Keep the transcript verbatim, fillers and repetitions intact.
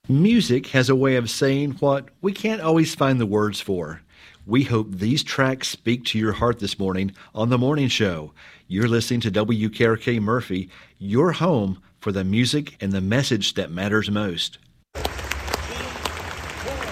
Music has a way of saying what we can't always find the words for. We hope these tracks speak to your heart this morning on The Morning Show. You're listening to W K R K Murphy, your home for the music and the message that matters most.